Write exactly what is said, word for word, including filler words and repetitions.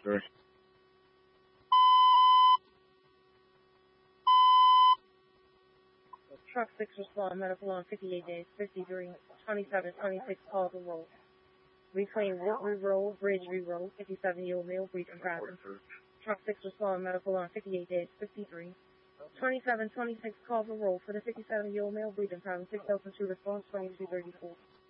Sorry. Truck six respond, medical on fifty-eight days, fifty-three, twenty-seven, twenty-six, call to roll. Reclaim re-roll, bridge re-roll, fifty-seven, yield mail, breach and traffic. Truck six respond, medical on fifty-eight days, fifty-three, twenty-seven, twenty-six, call to roll for the fifty-seven, yield mail, breach and traffic, six thousand two response, twenty-two thirty-four.